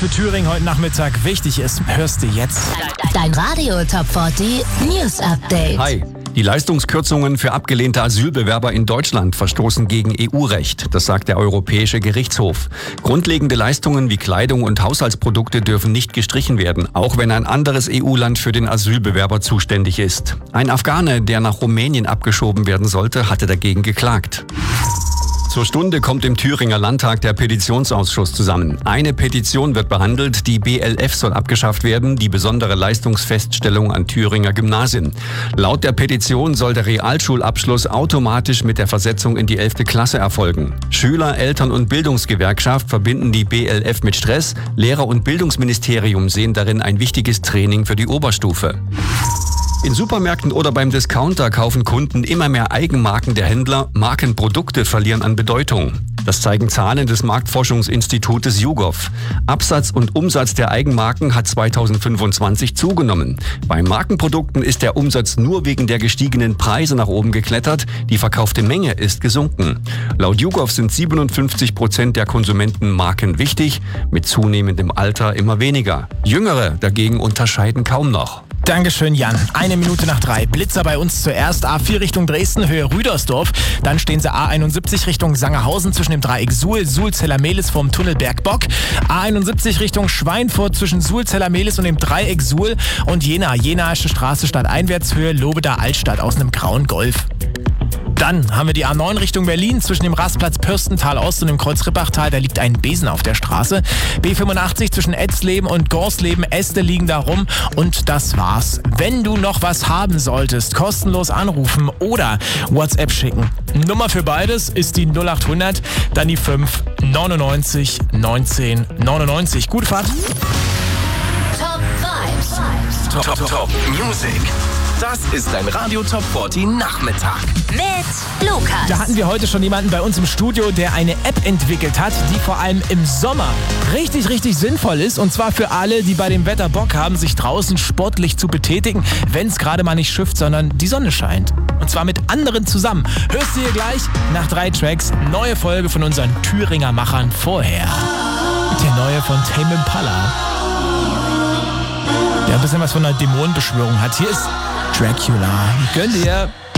für Thüringen heute Nachmittag wichtig ist, hörst du jetzt. Dein Radio Top 40 News Update. Hi. Die Leistungskürzungen für abgelehnte Asylbewerber in Deutschland verstoßen gegen EU-Recht. Das sagt der Europäische Gerichtshof. Grundlegende Leistungen wie Kleidung und Haushaltsprodukte dürfen nicht gestrichen werden, auch wenn ein anderes EU-Land für den Asylbewerber zuständig ist. Ein Afghane, der nach Rumänien abgeschoben werden sollte, hatte dagegen geklagt. Zur Stunde kommt im Thüringer Landtag der Petitionsausschuss zusammen. Eine Petition wird behandelt, die BLF soll abgeschafft werden, die besondere Leistungsfeststellung an Thüringer Gymnasien. Laut der Petition soll der Realschulabschluss automatisch mit der Versetzung in die 11. Klasse erfolgen. Schüler, Eltern und Bildungsgewerkschaft verbinden die BLF mit Stress. Lehrer- und Bildungsministerium sehen darin ein wichtiges Training für die Oberstufe. In Supermärkten oder beim Discounter kaufen Kunden immer mehr Eigenmarken der Händler. Markenprodukte verlieren an Bedeutung. Das zeigen Zahlen des Marktforschungsinstitutes YouGov. Absatz und Umsatz der Eigenmarken hat 2025 zugenommen. Bei Markenprodukten ist der Umsatz nur wegen der gestiegenen Preise nach oben geklettert. Die verkaufte Menge ist gesunken. Laut YouGov sind 57% der Konsumenten Marken wichtig, mit zunehmendem Alter immer weniger. Jüngere dagegen unterscheiden kaum noch. Dankeschön, Jan. 1:03. Blitzer bei uns zuerst. A4 Richtung Dresden, Höhe Rüdersdorf. Dann stehen sie A71 Richtung Sangerhausen zwischen dem Dreieck Suhl, Suhl-Zellermehlis vom Tunnel Bergbock. A71 Richtung Schweinfurt zwischen Suhl-Zellermehlis und dem Dreieck Suhl. Und Jenaische Straße stadteinwärts, Höhe Lobeda-Altstadt aus einem grauen Golf. Dann haben wir die A9 Richtung Berlin zwischen dem Rastplatz Pürstental Ost und dem Kreuz Rippachtal. Da liegt ein Besen auf der Straße. B85 zwischen Etzleben und Gorsleben. Äste liegen da rum. Und das war's. Wenn du noch was haben solltest, kostenlos anrufen oder WhatsApp schicken. Nummer für beides ist die 0800, dann die 5 99 19 99. Gute Fahrt. Top Vibes. Top Music. Das ist ein Radio Top 40 Nachmittag. Mit Lukas. Da hatten wir heute schon jemanden bei uns im Studio, der eine App entwickelt hat, die vor allem im Sommer richtig sinnvoll ist. Und zwar für alle, die bei dem Wetter Bock haben, sich draußen sportlich zu betätigen, wenn es gerade mal nicht schifft, sondern die Sonne scheint. Und zwar mit anderen zusammen. Hörst du hier gleich nach 3 Tracks neue Folge von unseren Thüringer Machern vorher. Der neue von Tame Impala. Der ein bisschen was von einer Dämonenbeschwörung hat. Hier ist Dracula. Gönn dir.